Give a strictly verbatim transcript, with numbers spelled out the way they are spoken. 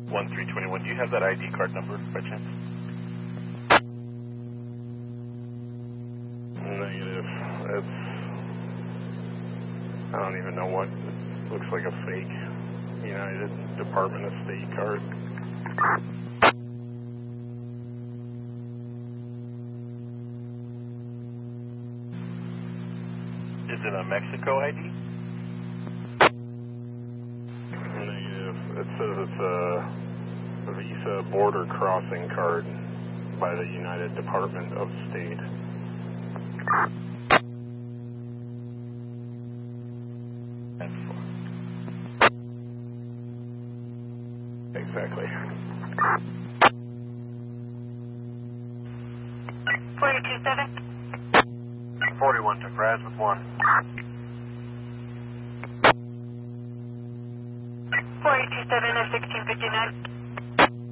one three two one, do you have that I D card number by chance? Negative. That's, I don't even know what, it looks like a fake United Department of State card. Is it a Mexico I D? Negative. It says it's a Visa border crossing card by the United Department of State. Exactly. forty-two seven. forty-one to Raz with one. forty-two seven of sixteen fifty-nine.